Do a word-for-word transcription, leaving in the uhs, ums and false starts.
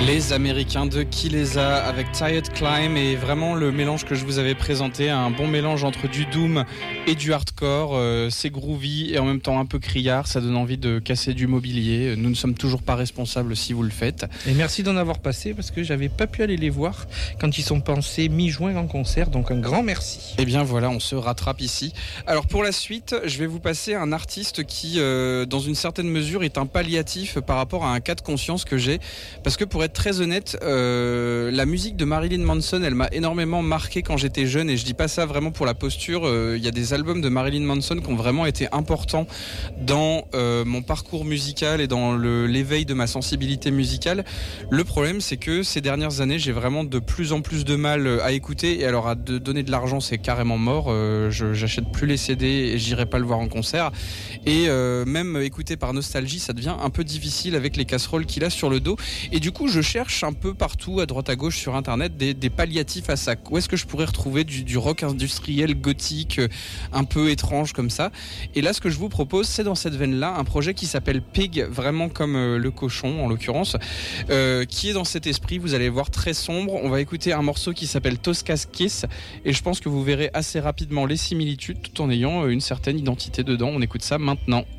Les Américains de Kilesa avec Tired Climb, et vraiment le mélange que je vous avais présenté, un bon mélange entre du doom et du hardcore. Euh, c'est groovy et en même temps un peu criard, ça donne envie de casser du mobilier. Nous ne sommes toujours pas responsables si vous le faites. Et merci d'en avoir passé parce que j'avais pas pu aller les voir quand ils sont pensés mi-juin en concert, donc un grand merci. Et bien voilà, on se rattrape ici. Alors pour la suite, je vais vous passer un artiste qui, euh, dans une certaine mesure, est un palliatif par rapport à un cas de conscience que j'ai, parce que pour être très honnête, euh, la musique de Marilyn Manson, elle m'a énormément marqué quand j'étais jeune, et je dis pas ça vraiment pour la posture. Il euh, y a des albums de Marilyn Manson qui ont vraiment été importants dans euh, mon parcours musical et dans le, l'éveil de ma sensibilité musicale. Le problème, c'est que ces dernières années, j'ai vraiment de plus en plus de mal à écouter, et alors à de donner de l'argent, c'est carrément mort. Euh, je, j'achète plus les C D et j'irai pas le voir en concert, et euh, même écouter par nostalgie, ça devient un peu difficile avec les casseroles qu'il a sur le dos. Et du coup, je cherche un peu partout, à droite à gauche sur internet, des, des palliatifs à ça. Où est-ce que je pourrais retrouver du, du rock industriel gothique un peu étrange comme ça? Et là, ce que je vous propose, c'est dans cette veine-là un projet qui s'appelle Pig, vraiment comme euh, le cochon en l'occurrence, euh, qui est dans cet esprit, vous allez voir, très sombre. On va écouter un morceau qui s'appelle Tosca's Kiss, et je pense que vous verrez assez rapidement les similitudes tout en ayant une certaine identité dedans. On écoute ça maintenant.